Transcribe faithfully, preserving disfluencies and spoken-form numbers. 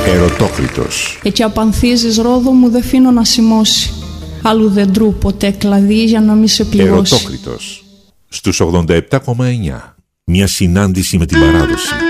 Ερωτόκριτος. Έτσι απανθίζεις Ρόδο μου δε φύνω να σημώσει. Άλλου δεντρού ποτέ κλαδί για να μη σε πληγώσει. Ερωτόκριτος. Στους ογδόντα επτά κόμμα εννιά. Μια συνάντηση με την παράδοση.